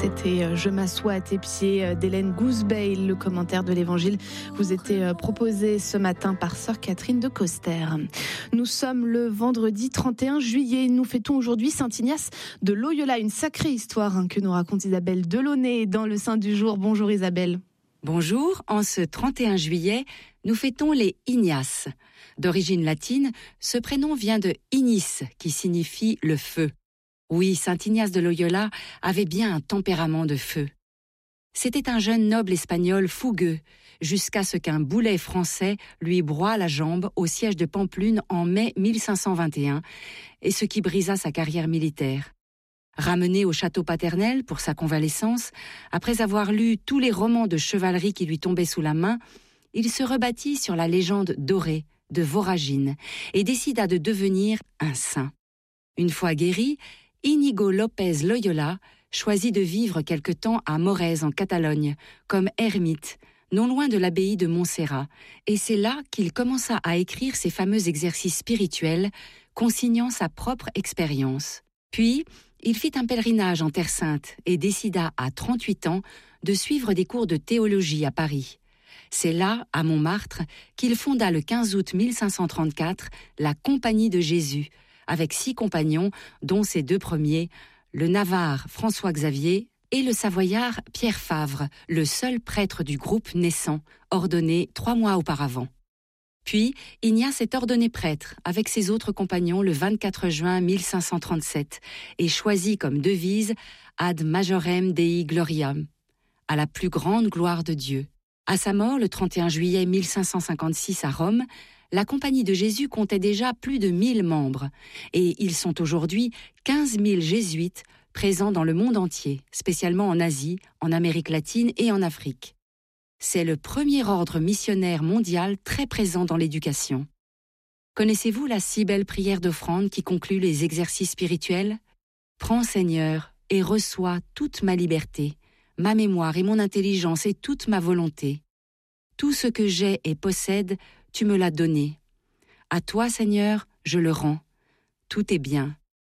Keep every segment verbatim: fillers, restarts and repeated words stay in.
C'était « Je m'assois à tes pieds » d'Hélène Gousbeil. Le commentaire de l'Évangile vous était proposé ce matin par sœur Catherine de Coster. Nous sommes le vendredi trente et un juillet. Nous fêtons aujourd'hui Saint Ignace de Loyola. Une sacrée histoire hein, que nous raconte Isabelle Delaunay dans le Saint du jour. Bonjour Isabelle. Bonjour, en ce trente et un juillet, nous fêtons les Ignaces. D'origine latine, ce prénom vient de ignis, qui signifie le feu. Oui, Saint Ignace de Loyola avait bien un tempérament de feu. C'était un jeune noble espagnol fougueux, jusqu'à ce qu'un boulet français lui broie la jambe au siège de Pampelune en mai mille cinq cent vingt et un, et ce qui brisa sa carrière militaire. Ramené au château paternel pour sa convalescence, après avoir lu tous les romans de chevalerie qui lui tombaient sous la main, il se rebattit sur la légende dorée de Voragine et décida de devenir un saint. Une fois guéri, Íñigo López Loyola choisit de vivre quelque temps à Morez en Catalogne, comme ermite, non loin de l'abbaye de Montserrat, et c'est là qu'il commença à écrire ses fameux exercices spirituels, consignant sa propre expérience. Puis, il fit un pèlerinage en Terre Sainte et décida à trente-huit ans de suivre des cours de théologie à Paris. C'est là, à Montmartre, qu'il fonda le quinze août mille cinq cent trente-quatre la Compagnie de Jésus, avec six compagnons, dont ses deux premiers, le Navarre François-Xavier et le Savoyard Pierre Favre, le seul prêtre du groupe naissant, ordonné trois mois auparavant. Puis, Ignace est ordonné prêtre avec ses autres compagnons le vingt-quatre juin mille cinq cent trente-sept et choisit comme devise « Ad majorem Dei gloriam », à la plus grande gloire de Dieu. À sa mort, le trente et un juillet mille cinq cent cinquante-six à Rome, la Compagnie de Jésus comptait déjà plus de mille membres et ils sont aujourd'hui quinze mille jésuites présents dans le monde entier, spécialement en Asie, en Amérique latine et en Afrique. C'est le premier ordre missionnaire mondial très présent dans l'éducation. Connaissez-vous la si belle prière d'offrande qui conclut les exercices spirituels ? Prends, Seigneur, et reçois toute ma liberté, ma mémoire et mon intelligence et toute ma volonté. Tout ce que j'ai et possède, tu me l'as donné. À toi, Seigneur, je le rends. Tout est bien.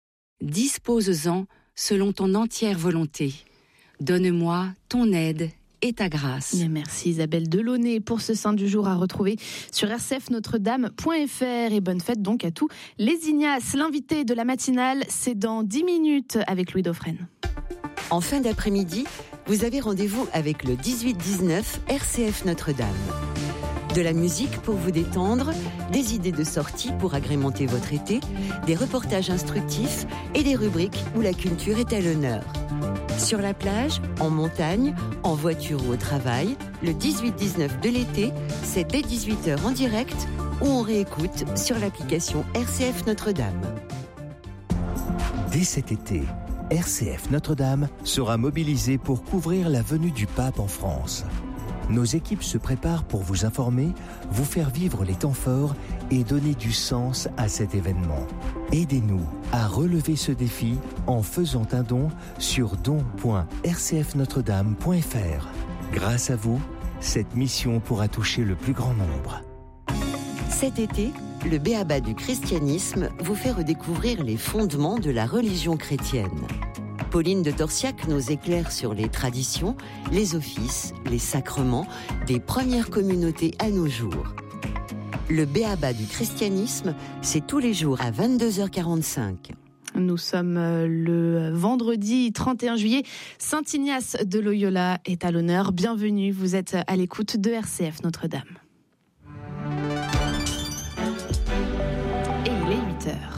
Dispose-en selon ton entière volonté. Donne-moi ton aide et ta grâce. Bien, merci Isabelle Delaunay pour ce Saint du jour à retrouver sur r c f notre dame point f r. Et bonne fête donc à tous les Ignaces. L'invité de la matinale, c'est dans dix minutes avec Louis Dauphren. En fin d'après-midi, vous avez rendez-vous avec le dix-huit dix-neuf R C F Notre-Dame. De la musique pour vous détendre, des idées de sortie pour agrémenter votre été, des reportages instructifs et des rubriques où la culture est à l'honneur. Sur la plage, en montagne, en voiture ou au travail, le dix-huit dix-neuf de l'été, c'est dès dix-huit heures en direct ou on réécoute sur l'application R C F Notre-Dame. Dès cet été, R C F Notre-Dame sera mobilisée pour couvrir la venue du pape en France. Nos équipes se préparent pour vous informer, vous faire vivre les temps forts et donner du sens à cet événement. Aidez-nous à relever ce défi en faisant un don sur don point r c f notre dame point f r. Grâce à vous, cette mission pourra toucher le plus grand nombre. Cet été, le B.A.B.A. du christianisme vous fait redécouvrir les fondements de la religion chrétienne. Pauline de Torsiac nous éclaire sur les traditions, les offices, les sacrements des premières communautés à nos jours. Le B.A.B.A. du christianisme, c'est tous les jours à vingt-deux heures quarante-cinq. Nous sommes le vendredi trente et un juillet. Saint Ignace de Loyola est à l'honneur. Bienvenue, vous êtes à l'écoute de R C F Notre-Dame. Et il est huit heures.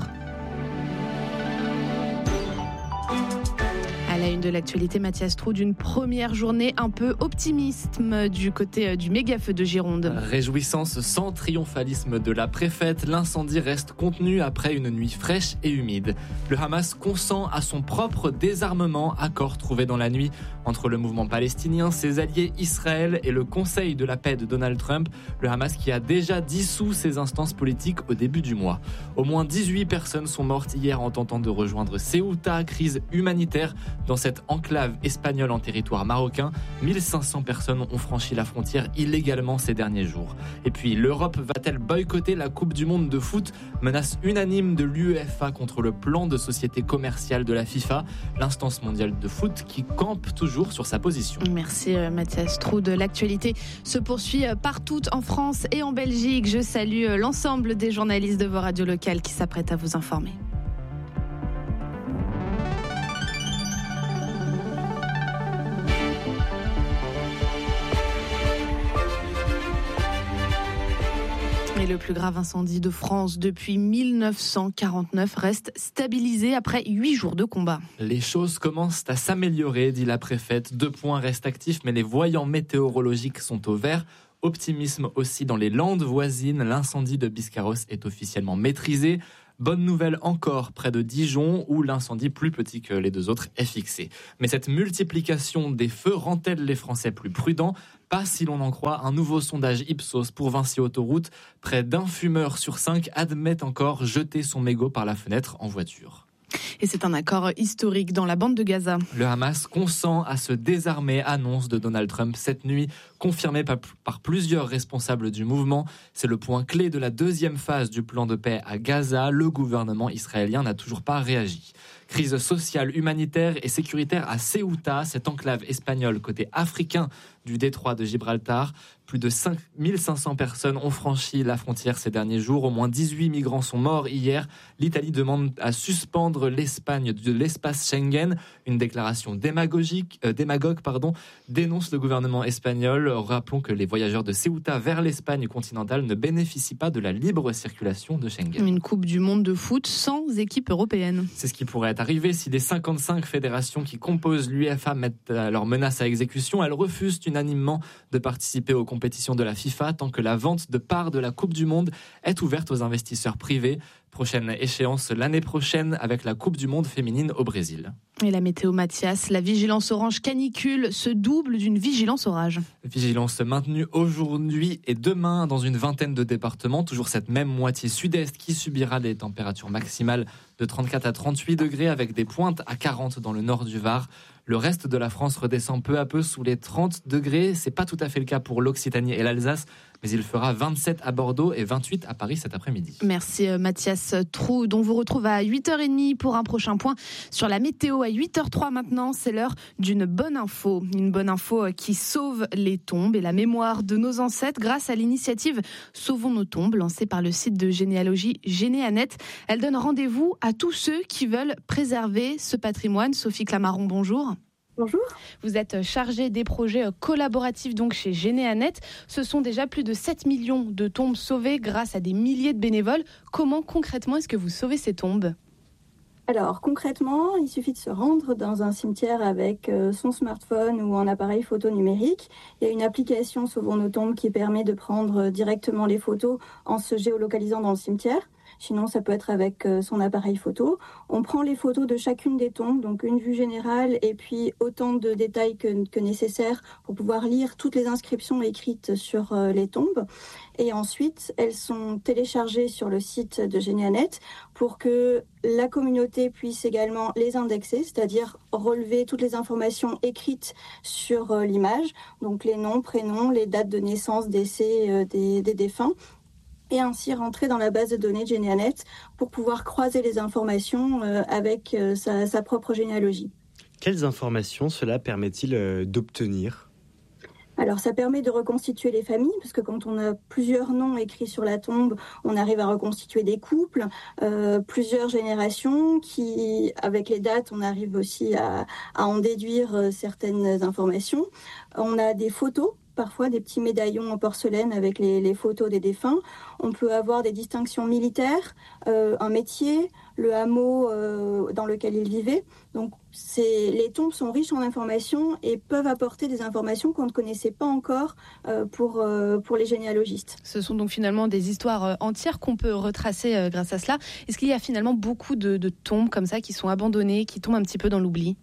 À la une de l'actualité, Mathias Trou, d'une première journée un peu optimiste du côté du méga-feu de Gironde. Réjouissance sans triomphalisme de la préfète, l'incendie reste contenu après une nuit fraîche et humide. Le Hamas consent à son propre désarmement, accord trouvé dans la nuit entre le mouvement palestinien, ses alliés Israël et le Conseil de la paix de Donald Trump, le Hamas qui a déjà dissous ses instances politiques au début du mois. Au moins dix-huit personnes sont mortes hier en tentant de rejoindre Ceuta, crise humanitaire dans Dans cette enclave espagnole en territoire marocain, mille cinq cents personnes ont franchi la frontière illégalement ces derniers jours. Et puis, l'Europe va-t-elle boycotter la Coupe du Monde de foot ? Menace unanime de l'UEFA contre le plan de société commerciale de la FIFA, l'instance mondiale de foot qui campe toujours sur sa position. Merci Mathias Troud. L'actualité se poursuit partout en France et en Belgique. Je salue l'ensemble des journalistes de vos radios locales qui s'apprêtent à vous informer. Et le plus grave incendie de France depuis mille neuf cent quarante-neuf reste stabilisé après huit jours de combat. Les choses commencent à s'améliorer, dit la préfète. Deux points restent actifs, mais les voyants météorologiques sont au vert. Optimisme aussi dans les Landes voisines. L'incendie de Biscarrosse est officiellement maîtrisé. Bonne nouvelle encore près de Dijon où l'incendie plus petit que les deux autres est fixé. Mais cette multiplication des feux rend-elle les Français plus prudents ? Pas si l'on en croit un nouveau sondage Ipsos pour Vinci Autoroute. Près d'un fumeur sur cinq admet encore jeter son mégot par la fenêtre en voiture. Et c'est un accord historique dans la bande de Gaza. Le Hamas consent à se désarmer, annonce de Donald Trump cette nuit, confirmée par, par plusieurs responsables du mouvement. C'est le point clé de la deuxième phase du plan de paix à Gaza. Le gouvernement israélien n'a toujours pas réagi. Crise sociale, humanitaire et sécuritaire à Ceuta, cette enclave espagnole côté africain du détroit de Gibraltar. Plus de cinq mille cinq cents personnes ont franchi la frontière ces derniers jours. Au moins dix-huit migrants sont morts hier. L'Italie demande à suspendre l'Espagne de l'espace Schengen. Une déclaration démagogique, euh, démagogue pardon, dénonce le gouvernement espagnol. Rappelons que les voyageurs de Ceuta vers l'Espagne continentale ne bénéficient pas de la libre circulation de Schengen. Une Coupe du Monde de foot sans équipe européenne. C'est ce qui pourrait être arrivé si les cinquante-cinq fédérations qui composent l'UEFA mettent leurs menaces à exécution. Elles refusent unanimement de participer aux compétitions de la FIFA tant que la vente de parts de la Coupe du Monde est ouverte aux investisseurs privés. Prochaine échéance l'année prochaine avec la Coupe du Monde féminine au Brésil. Et la météo Mathias, la vigilance orange canicule se double d'une vigilance orage. Vigilance maintenue aujourd'hui et demain dans une vingtaine de départements. Toujours cette même moitié sud-est qui subira des températures maximales de trente-quatre à trente-huit degrés avec des pointes à quarante dans le nord du Var. Le reste de la France redescend peu à peu sous les trente degrés. C'est pas tout à fait le cas pour l'Occitanie et l'Alsace, mais il fera vingt-sept à Bordeaux et vingt-huit à Paris cet après-midi. Merci Mathias Troud. On vous retrouve à huit heures trente pour un prochain point sur la météo. À huit heures trois maintenant, c'est l'heure d'une bonne info. Une bonne info qui sauve les tombes et la mémoire de nos ancêtres grâce à l'initiative Sauvons nos tombes, lancée par le site de généalogie Généanet. Elle donne rendez-vous à tous ceux qui veulent préserver ce patrimoine. Sophie Clamaron, bonjour. Bonjour. Vous êtes chargée des projets collaboratifs donc chez Généanet. Ce sont déjà plus de sept millions de tombes sauvées grâce à des milliers de bénévoles. Comment concrètement est-ce que vous sauvez ces tombes ? Alors concrètement, il suffit de se rendre dans un cimetière avec son smartphone ou un appareil photo numérique. Il y a une application Sauvons nos tombes qui permet de prendre directement les photos en se géolocalisant dans le cimetière. Sinon, ça peut être avec son appareil photo. On prend les photos de chacune des tombes, donc une vue générale et puis autant de détails que, que nécessaire pour pouvoir lire toutes les inscriptions écrites sur les tombes. Et ensuite, elles sont téléchargées sur le site de Généanet pour que la communauté puisse également les indexer, c'est-à-dire relever toutes les informations écrites sur l'image, donc les noms, prénoms, les dates de naissance, décès des, des défunts, et ainsi rentrer dans la base de données de Généanet pour pouvoir croiser les informations avec sa, sa propre généalogie. Quelles informations cela permet-il d'obtenir ? Alors ça permet de reconstituer les familles, parce que quand on a plusieurs noms écrits sur la tombe, on arrive à reconstituer des couples, euh, plusieurs générations, qui, avec les dates, on arrive aussi à, à en déduire certaines informations. On a des photos, parfois des petits médaillons en porcelaine avec les, les photos des défunts. On peut avoir des distinctions militaires, euh, un métier, le hameau euh, dans lequel ils vivaient. Donc c'est, les tombes sont riches en informations et peuvent apporter des informations qu'on ne connaissait pas encore euh, pour, euh, pour les généalogistes. Ce sont donc finalement des histoires entières qu'on peut retracer euh, grâce à cela. Est-ce qu'il y a finalement beaucoup de, de tombes comme ça qui sont abandonnées, qui tombent un petit peu dans l'oubli ?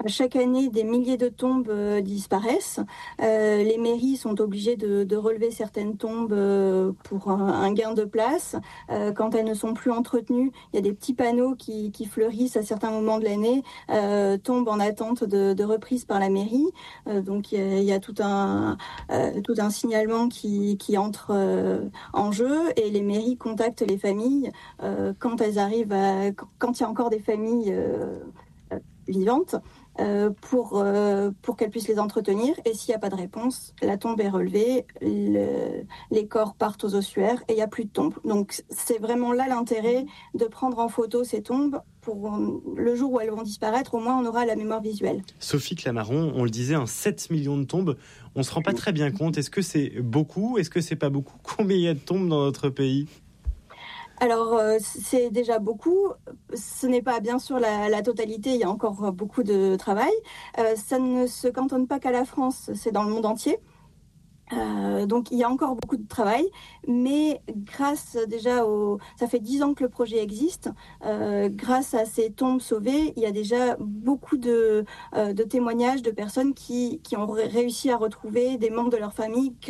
chaque année, des milliers de tombes euh, disparaissent. Euh, les mairies sont obligées de, de relever certaines tombes euh, pour un, un gain de place. Euh, quand elles ne sont plus entretenues, il y a des petits panneaux qui, qui fleurissent à certains moments de l'année, euh, tombent en attente de, de reprise par la mairie. Euh, donc il y a, il y a tout un euh, tout un signalement qui, qui entre euh, en jeu, et les mairies contactent les familles euh, quand elles arrivent à quand il y a encore des familles euh, vivantes. Euh, pour, euh, pour qu'elles puissent les entretenir. Et s'il n'y a pas de réponse, la tombe est relevée, le, les corps partent aux ossuaires et il n'y a plus de tombe. Donc c'est vraiment là l'intérêt de prendre en photo ces tombes. Pour le jour où elles vont disparaître, au moins on aura la mémoire visuelle. Sophie Clamaron, on le disait, un sept millions de tombes. On ne se rend pas très bien compte. Est-ce que c'est beaucoup ? Est-ce que c'est pas beaucoup ? Combien il y a de tombes dans notre pays ? Alors, euh, c'est déjà beaucoup. Ce n'est pas bien sûr la, la totalité, il y a encore beaucoup de travail. Euh, ça ne se cantonne pas qu'à la France, c'est dans le monde entier. Euh, donc il y a encore beaucoup de travail, mais grâce déjà au... Ça fait dix ans que le projet existe. Euh, grâce à ces tombes sauvées, il y a déjà beaucoup de, euh, de témoignages de personnes qui, qui ont réussi à retrouver des membres de leur famille